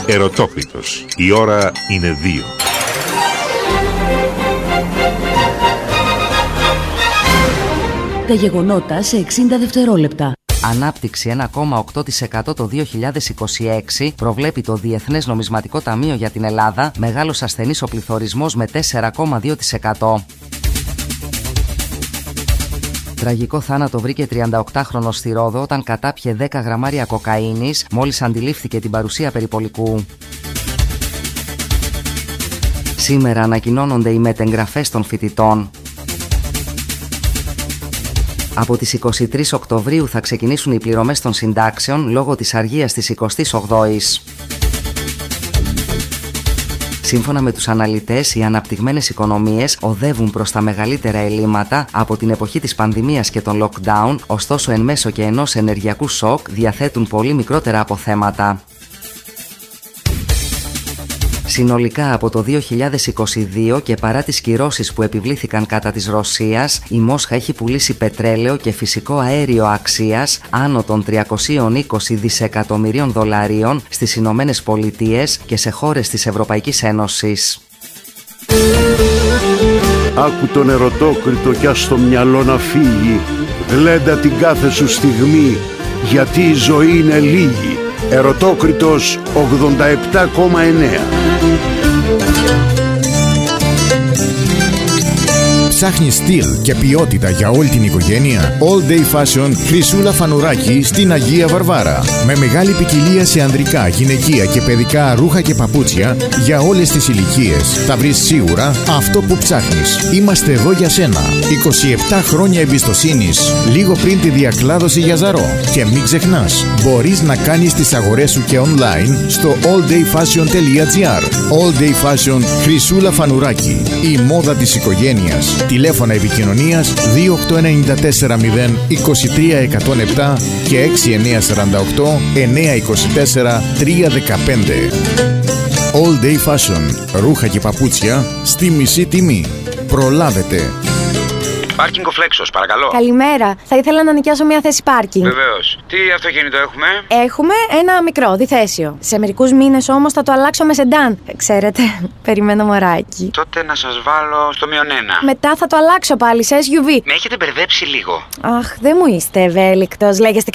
Ερωτόκριτος. Η ώρα είναι 2. Τα γεγονότα σε 60 δευτερόλεπτα. Ανάπτυξη 1,8% το 2026 προβλέπει το Διεθνές Νομισματικό Ταμείο για την Ελλάδα, μεγάλος ασθενής ο πληθωρισμός με 4,2%. Τραγικό θάνατο βρήκε 38χρονος στη Ρόδο όταν κατάπιε 10 γραμμάρια κοκαίνης μόλις αντιλήφθηκε την παρουσία περιπολικού. Σήμερα ανακοινώνονται οι μετεγγραφές των φοιτητών. Από τις 23 Οκτωβρίου θα ξεκινήσουν οι πληρωμές των συντάξεων λόγω της αργίας της 28ης. Σύμφωνα με τους αναλυτές, οι αναπτυγμένες οικονομίες οδεύουν προς τα μεγαλύτερα ελλείμματα από την εποχή της πανδημίας και των lockdown, ωστόσο εν μέσω και ενός ενεργειακού σοκ διαθέτουν πολύ μικρότερα αποθέματα. Συνολικά από το 2022 και παρά τις κυρώσεις που επιβλήθηκαν κατά της Ρωσίας, η Μόσχα έχει πουλήσει πετρέλαιο και φυσικό αέριο αξίας άνω των 320 δισεκατομμυρίων δολαρίων στις Ηνωμένες Πολιτείες και σε χώρες της Ευρωπαϊκής Ένωσης. Άκου τον ερωτόκριτο κι ας το μυαλό να φύγει. Γλέντα την κάθε σου στιγμή, γιατί η ζωή είναι λίγη. Ερωτόκριτος 87,9. Ψάχνεις στυλ και ποιότητα για όλη την οικογένεια? All Day Fashion Χρυσούλα Φανουράκη στην Αγία Βαρβάρα. Με μεγάλη ποικιλία σε ανδρικά, γυναικεία και παιδικά ρούχα και παπούτσια για όλες τις ηλικίες. Θα βρεις σίγουρα αυτό που ψάχνεις. Είμαστε εδώ για σένα. 27 χρόνια εμπιστοσύνης, λίγο πριν τη διακλάδωση για Ζαρό. Και μην ξεχνάς, μπορείς να κάνεις τις αγορές σου και online στο alldayfashion.gr. All Day Fashion Χρυσούλα Φανουράκη. Η μόδα της οικογένειας. Τηλέφωνα επικοινωνίας 28940 23107 και 6948 924 315. All Day Fashion. Ρούχα και παπούτσια στη μισή τιμή. Προλάβετε. Πάρκινγκ ο Φλέξος, παρακαλώ. Καλημέρα. Θα ήθελα να νοικιάσω μια θέση πάρκινγκ. Βεβαίως. Τι αυτοκίνητο έχουμε? Έχουμε ένα μικρό, διθέσιο. Σε μερικούς μήνες όμως θα το αλλάξω με σεντάν. Ξέρετε, περιμένω μωράκι. Τότε να σας βάλω στο -1. Μετά θα το αλλάξω πάλι σε SUV. Με έχετε μπερδέψει λίγο. Αχ, δεν μου είστε ευέλικτος. Λέγεστε